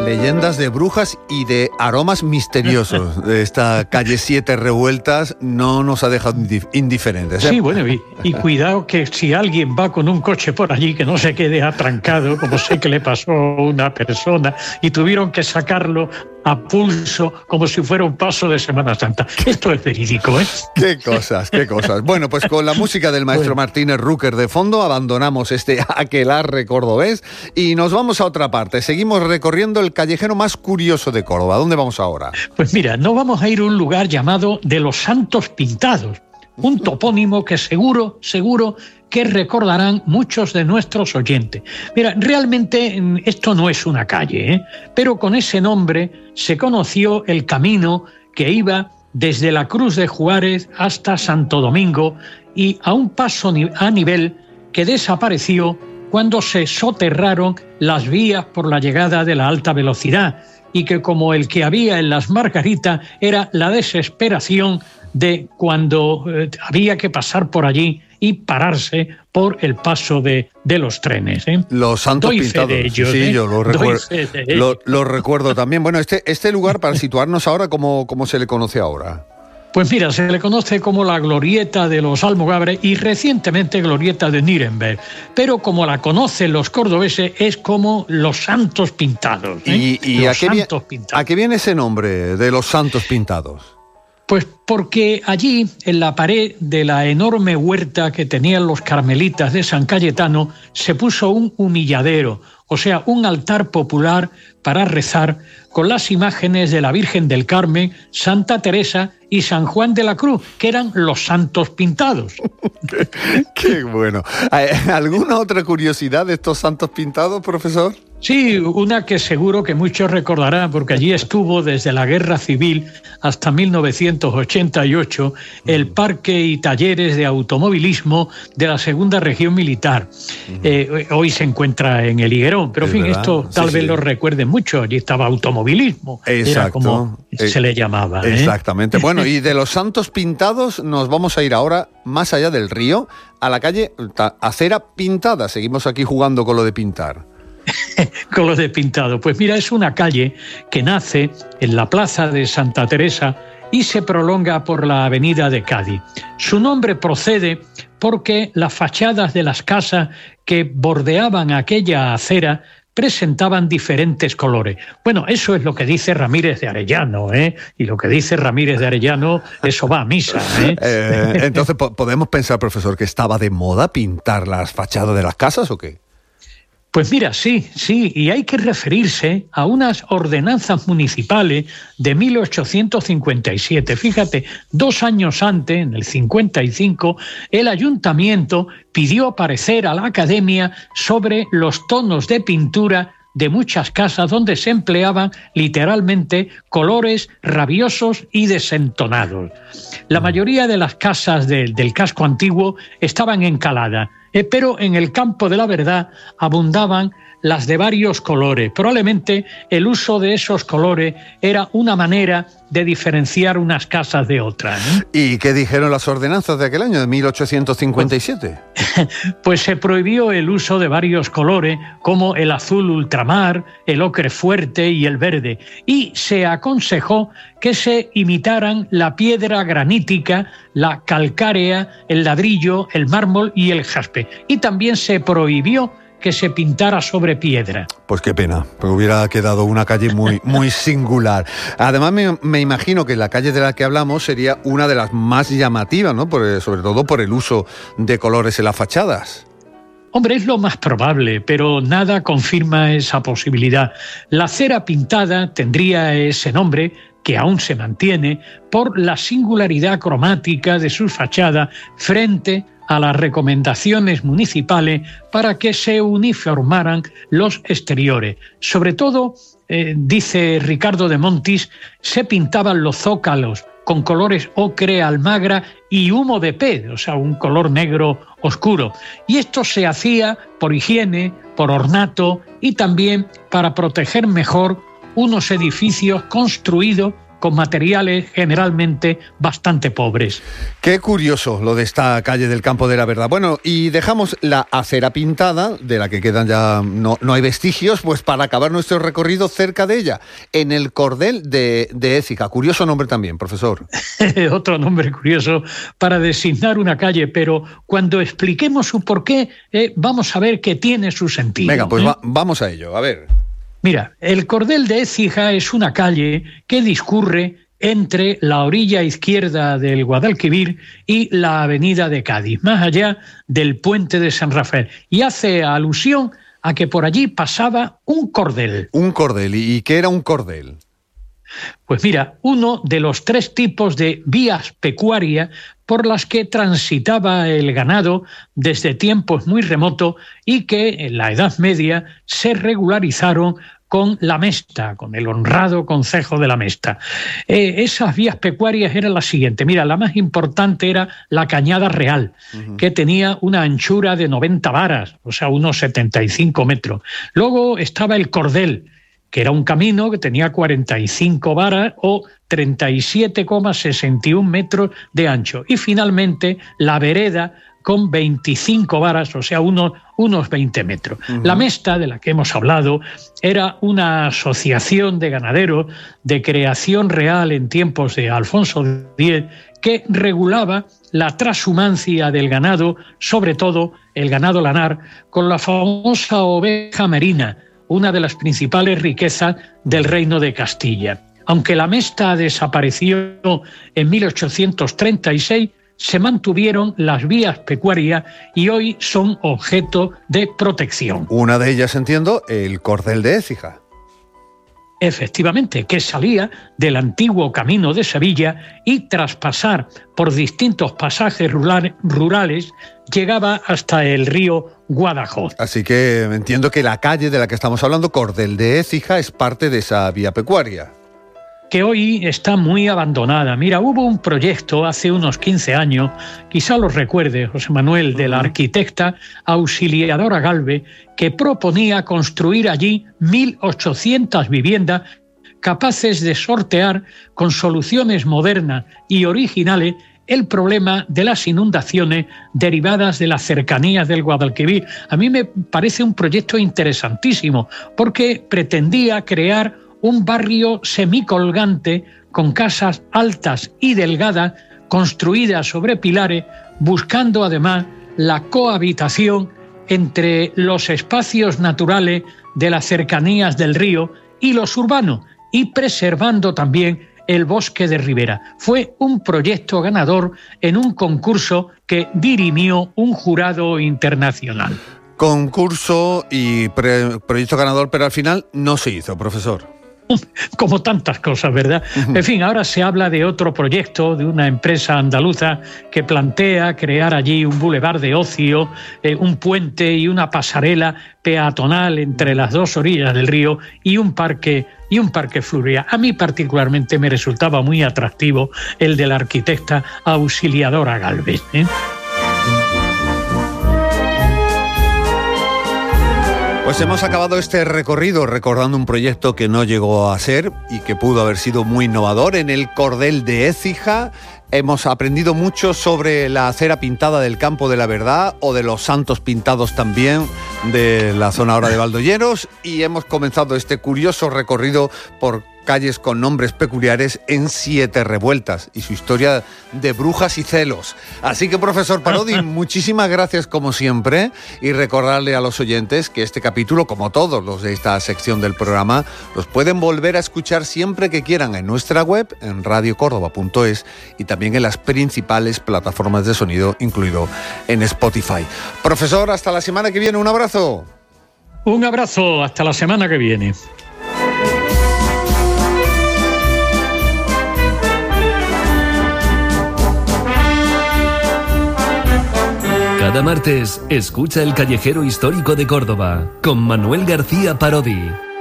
Leyendas de brujas y de aromas misteriosos. Esta calle 7 Revueltas no nos ha dejado indiferentes, ¿eh? Sí, bueno, y cuidado que si alguien va con un coche por allí que no se quede atrancado, como sé que le pasó a una persona, y tuvieron que sacarlo a pulso como si fuera un paso de Semana Santa. Esto es verídico, ¿eh? Qué cosas, qué cosas. Bueno, pues con la música del maestro Martínez Rúquer de fondo, abandonamos este aquelarre cordobés y nos vamos a otra parte. Seguimos recorriendo el callejero más curioso de Córdoba. ¿Dónde vamos ahora? Pues mira, no vamos a ir a un lugar llamado de los Santos Pintados, un topónimo que seguro que recordarán muchos de nuestros oyentes. Mira, realmente esto no es una calle, pero con ese nombre se conoció el camino que iba desde la Cruz de Juárez hasta Santo Domingo y a un paso a nivel que desapareció cuando se soterraron las vías por la llegada de la alta velocidad y que, como el que había en Las Margaritas, era la desesperación de cuando había que pasar por allí y pararse por el paso de los trenes, ¿eh? Los Santos Doy Pintados. fe de ellos, sí, ¿eh? yo lo recuerdo. Lo recuerdo también. Bueno, este lugar, para situarnos ahora, ¿cómo se le conoce ahora? Pues mira, se le conoce como la Glorieta de los Almogávares y recientemente Glorieta de Nuremberg, pero como la conocen los cordobeses es como los Santos Pintados, ¿eh? ¿Y a qué viene ese nombre de los Santos Pintados? Pues porque allí, en la pared de la enorme huerta que tenían los carmelitas de San Cayetano, se puso un humilladero, o sea, un altar popular para rezar con las imágenes de la Virgen del Carmen, Santa Teresa y San Juan de la Cruz, que eran los Santos Pintados. Qué bueno. ¿Alguna otra curiosidad de estos Santos Pintados, profesor? Sí, una que seguro que muchos recordarán, porque allí estuvo desde la Guerra Civil hasta 1988 el Parque y Talleres de Automovilismo de la Segunda Región Militar. Hoy se encuentra en el Higuerón, pero en fin, ¿verdad? Esto tal vez lo recuerden mucho. Allí estaba automovilismo. Exacto. Era como se le llamaba. Exactamente. Bueno, y de los Santos Pintados nos vamos a ir ahora más allá del río, a la calle Acera Pintada. Seguimos aquí jugando con lo de pintar. Con lo de pintado. Pues mira, es una calle que nace en la plaza de Santa Teresa y se prolonga por la avenida de Cádiz. Su nombre procede porque las fachadas de las casas que bordeaban aquella acera presentaban diferentes colores. Bueno, eso es lo que dice Ramírez de Arellano, ¿eh? Y lo que dice Ramírez de Arellano, eso va a misa, ¿eh? Entonces, ¿podemos pensar, profesor, que estaba de moda pintar las fachadas de las casas o qué? Pues mira, sí, y hay que referirse a unas ordenanzas municipales de 1857. Fíjate, 2 años antes, en el 55, el ayuntamiento pidió parecer a la academia sobre los tonos de pintura de muchas casas donde se empleaban literalmente colores rabiosos y desentonados. La mayoría de las casas del casco antiguo estaban encaladas, pero en el campo de la verdad abundaban las de varios colores. Probablemente el uso de esos colores era una manera de diferenciar unas casas de otras, ¿eh? ¿Y qué dijeron las ordenanzas de aquel año, de 1857? Pues se prohibió el uso de varios colores, como el azul ultramar, el ocre fuerte y el verde, y se aconsejó que se imitaran la piedra granítica, la calcárea, el ladrillo, el mármol y el jaspe. Y también se prohibió que se pintara sobre piedra. Pues qué pena, porque hubiera quedado una calle muy singular. Además, me imagino que la calle de la que hablamos sería una de las más llamativas, ¿no? Sobre todo por el uso de colores en las fachadas. Hombre, es lo más probable, pero nada confirma esa posibilidad. La acera pintada tendría ese nombre, que aún se mantiene, por la singularidad cromática de sus fachadas frente a las recomendaciones municipales para que se uniformaran los exteriores. Sobre todo, dice Ricardo de Montis, se pintaban los zócalos con colores ocre, almagra y humo de pez, o sea, un color negro oscuro. Y esto se hacía por higiene, por ornato y también para proteger mejor unos edificios construidos con materiales generalmente bastante pobres. Qué curioso lo de esta calle del Campo de la Verdad. Bueno, y dejamos la acera pintada, de la que quedan ya no hay vestigios, pues para acabar nuestro recorrido cerca de ella, en el Cordel de Écija. Curioso nombre también, profesor. Otro nombre curioso para designar una calle, pero cuando expliquemos su porqué, vamos a ver que tiene su sentido. Venga, pues vamos a ello, a ver. Mira, el Cordel de Écija es una calle que discurre entre la orilla izquierda del Guadalquivir y la avenida de Cádiz, más allá del puente de San Rafael, y hace alusión a que por allí pasaba un cordel. Un cordel, ¿y qué era un cordel? Pues mira, uno de los 3 tipos de vías pecuarias por las que transitaba el ganado desde tiempos muy remotos y que en la Edad Media se regularizaron con la Mesta, con el honrado Concejo de la Mesta. Esas vías pecuarias eran las siguientes. Mira, la más importante era la Cañada Real, que tenía una anchura de 90 varas, o sea, unos 75 metros. Luego estaba el Cordel, que era un camino que tenía 45 varas o 37,61 metros de ancho. Y finalmente la vereda con 25 varas, o sea, unos 20 metros. La Mesta, de la que hemos hablado, era una asociación de ganaderos de creación real en tiempos de Alfonso X que regulaba la transhumancia del ganado, sobre todo el ganado lanar, con la famosa oveja merina, una de las principales riquezas del Reino de Castilla. Aunque la Mesta desapareció en 1836, se mantuvieron las vías pecuarias y hoy son objeto de protección. Una de ellas, entiendo, el Cordel de Écija. Efectivamente, que salía del antiguo camino de Sevilla y tras pasar por distintos pasajes rurales llegaba hasta el río Guadajoz. Así que entiendo que la calle de la que estamos hablando, Cordel de Écija, es parte de esa vía pecuaria. Que hoy está muy abandonada. Mira, hubo un proyecto hace unos 15 años, quizá lo recuerde, José Manuel, de la arquitecta Auxiliadora Galve, que proponía construir allí 1.800 viviendas capaces de sortear con soluciones modernas y originales el problema de las inundaciones derivadas de las cercanías del Guadalquivir. A mí me parece un proyecto interesantísimo porque pretendía crear un barrio semicolgante con casas altas y delgadas construidas sobre pilares, buscando además la cohabitación entre los espacios naturales de las cercanías del río y los urbanos, y preservando también el bosque de ribera. Fue un proyecto ganador en un concurso que dirimió un jurado internacional. Concurso y proyecto ganador, pero al final no se hizo, profesor. Como tantas cosas, ¿verdad? En fin, ahora se habla de otro proyecto de una empresa andaluza que plantea crear allí un bulevar de ocio, un puente y una pasarela peatonal entre las dos orillas del río y un parque fluvial. A mí particularmente me resultaba muy atractivo el de la arquitecta Auxiliadora Galve, ¿eh? Pues hemos acabado este recorrido recordando un proyecto que no llegó a ser y que pudo haber sido muy innovador en el Cordel de Écija. Hemos aprendido mucho sobre la acera pintada del Campo de la Verdad o de los santos pintados también de la zona ahora de Valdoyeros, y hemos comenzado este curioso recorrido por calles con nombres peculiares en 7 revueltas y su historia de brujas y celos. Así que, profesor Parodi, muchísimas gracias como siempre, y recordarle a los oyentes que este capítulo, como todos los de esta sección del programa, los pueden volver a escuchar siempre que quieran en nuestra web, en radiocórdoba.es, y también en las principales plataformas de sonido, incluido en Spotify. Profesor, hasta la semana que viene, un abrazo. Un abrazo, hasta la semana que viene. Cada martes, escucha El Callejero Histórico de Córdoba con Manuel García Parodi.